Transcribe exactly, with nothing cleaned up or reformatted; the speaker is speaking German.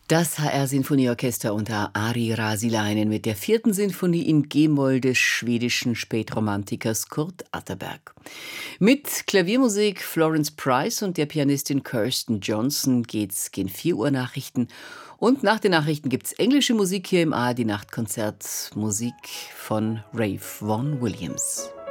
Das H R-Sinfonieorchester unter Ari Rasilainen mit der vierten Sinfonie in G-Moll des schwedischen Spätromantikers Kurt Atterberg. Mit Klaviermusik Florence Price und der Pianistin Kirsten Johnson geht's gegen vier Uhr Nachrichten. Und nach den Nachrichten gibt's englische Musik hier im A R D-Nachtkonzert. Musik von Ralph Vaughan Williams.